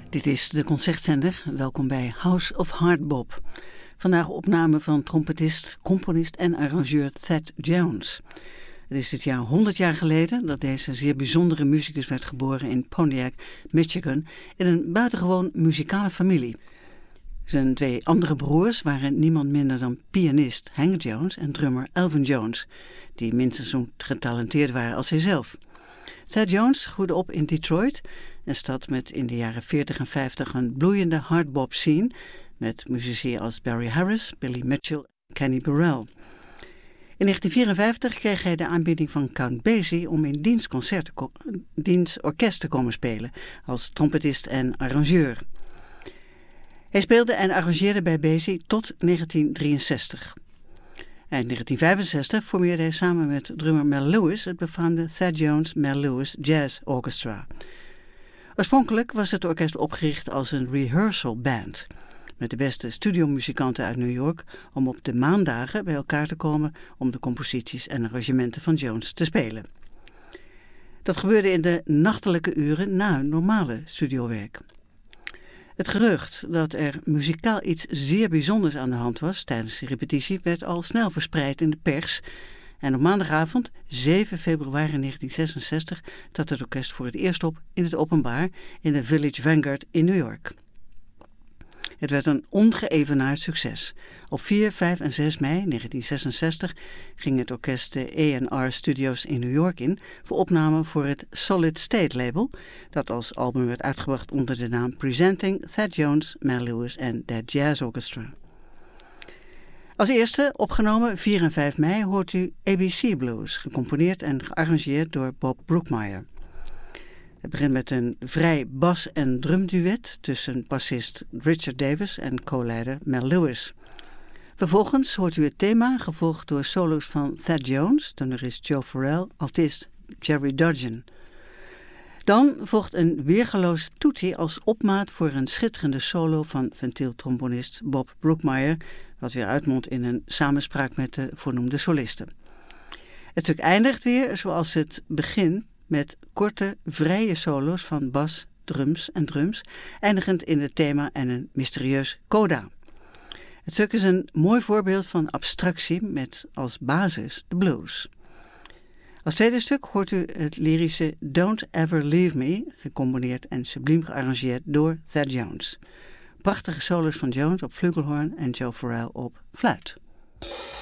Dit is de Concertzender. Welkom bij House of Hardbop. Vandaag opname van trompetist, componist en arrangeur Thad Jones. Het is dit jaar 100 jaar geleden dat deze zeer bijzondere muzikus werd geboren in Pontiac, Michigan, in een buitengewoon muzikale familie. Zijn twee andere broers waren niemand minder dan pianist Hank Jones en drummer Elvin Jones, die minstens zo getalenteerd waren als hij zelf. Thad Jones groeide op in Detroit, een stad met in de jaren 40 en 50 een bloeiende hardbop scene met muzici als Barry Harris, Billy Mitchell en Kenny Burrell. In 1954 kreeg hij de aanbieding van Count Basie om in diens orkest te komen spelen als trompetist en arrangeur. Hij speelde en arrangeerde bij Basie tot 1963. Eind 1965 formeerde hij samen met drummer Mel Lewis het befaamde Thad Jones Mel Lewis Jazz Orchestra. Oorspronkelijk was het orkest opgericht als een rehearsal band, met de beste studiomuzikanten uit New York, om op de maandagen bij elkaar te komen om de composities en arrangementen van Jones te spelen. Dat gebeurde in de nachtelijke uren na hun normale studiowerk. Het gerucht dat er muzikaal iets zeer bijzonders aan de hand was tijdens de repetitie werd al snel verspreid in de pers. En op maandagavond, 7 februari 1966, trad het orkest voor het eerst op in het openbaar in de Village Vanguard in New York. Het werd een ongeëvenaard succes. Op 4, 5 en 6 mei 1966 ging het orkest de A&R Studios in New York in voor opname voor het Solid State label, dat als album werd uitgebracht onder de naam Presenting Thad Jones, Mel Lewis and That Jazz Orchestra. Als eerste, opgenomen 4 en 5 mei, hoort u ABC Blues, gecomponeerd en gearrangeerd door Bob Brookmeyer. Het begint met een vrij bas- en drumduet tussen bassist Richard Davis en co-leider Mel Lewis. Vervolgens hoort u het thema, gevolgd door solo's van Thad Jones, tenorist Joe Farrell, altist Jerry Dudgeon. Dan volgt een weergeloos toetie als opmaat voor een schitterende solo van ventieltrombonist Bob Brookmeyer, wat weer uitmondt in een samenspraak met de voornoemde solisten. Het stuk eindigt weer zoals het begint, met korte, vrije solo's van bas, drums, eindigend in het thema en een mysterieus coda. Het stuk is een mooi voorbeeld van abstractie met als basis de blues. Als tweede stuk hoort u het lyrische Don't Ever Leave Me, gecomponeerd en subliem gearrangeerd door Thad Jones. Prachtige solo's van Jones op flugelhorn en Joe Farrell op fluit.